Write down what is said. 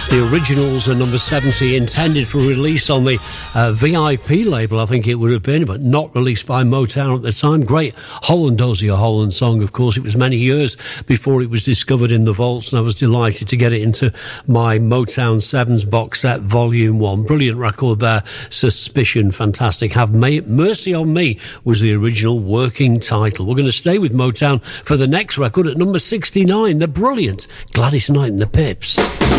The originals are number 70, intended for release on the VIP label, I think it would have been, but not released by Motown at the time. Great Holland-Dozier Holland song, of course. It was many years before it was discovered in the vaults, and I was delighted to get it into my Motown 7s box set, Volume 1. Brilliant record there. Suspicion, fantastic. Have Mercy on Me was the original working title. We're going to stay with Motown for the next record at number 69. The brilliant Gladys Knight and the Pips.